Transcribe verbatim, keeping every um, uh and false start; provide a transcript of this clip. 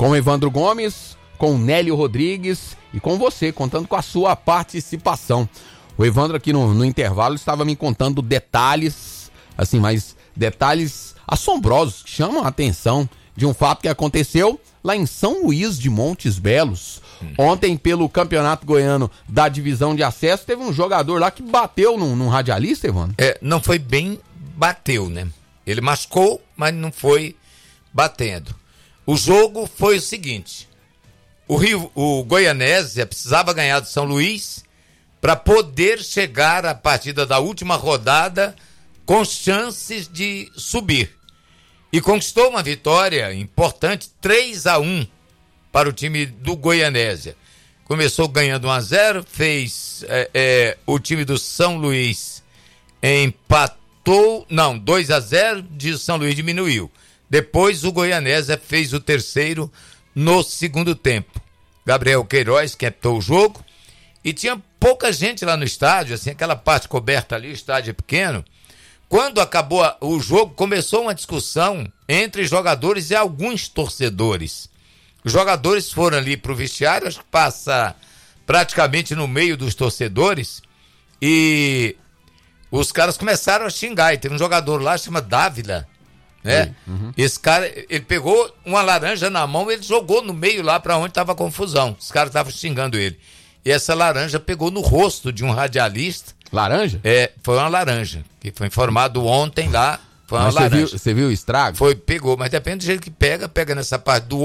Com o Evandro Gomes, com o Nélio Rodrigues e com você, contando com a sua participação. O Evandro aqui no, no intervalo estava me contando detalhes, assim, mas detalhes assombrosos que chamam a atenção de um fato que aconteceu lá em São Luís de Montes Belos. Ontem, pelo Campeonato Goiano da Divisão de Acesso, teve um jogador lá que bateu num, num radialista, Evandro. É, não foi bem bateu, né? Ele machucou, mas não foi batendo. O jogo foi o seguinte: o Rio, o Goianésia precisava ganhar do São Luís para poder chegar à partida da última rodada com chances de subir. E conquistou uma vitória importante, três a um, para o time do Goianésia. Começou ganhando um a zero, fez é, é, o time do São Luís empatou, não, dois a zero, de São Luís diminuiu. Depois o Goianésia fez o terceiro no segundo tempo. Gabriel Queiroz captou o jogo e tinha pouca gente lá no estádio, assim, aquela parte coberta ali, o estádio é pequeno. Quando acabou o jogo, começou uma discussão entre jogadores e alguns torcedores. Os jogadores foram ali pro vestiário, acho que passa praticamente no meio dos torcedores, e os caras começaram a xingar. E tem um jogador lá, chama Dávila, né? Uhum. Esse cara, ele pegou uma laranja na mão, ele jogou no meio lá para onde estava a confusão. Os caras estavam xingando ele. E essa laranja pegou no rosto de um radialista. Laranja? É, foi uma laranja, que foi informado ontem lá. Foi uma mas laranja. Você viu, você viu o estrago? Foi, pegou, mas depende do jeito que pega, pega nessa parte do